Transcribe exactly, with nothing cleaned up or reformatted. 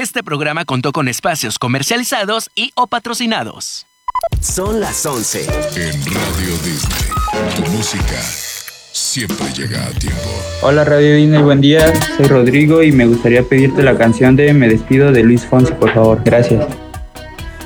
Este programa contó con espacios comercializados y o patrocinados. Son las once. En Radio Disney, tu música siempre llega a tiempo. Hola Radio Disney, buen día. Soy Rodrigo y me gustaría pedirte la canción de Me despido de Luis Fonsi, por favor. Gracias.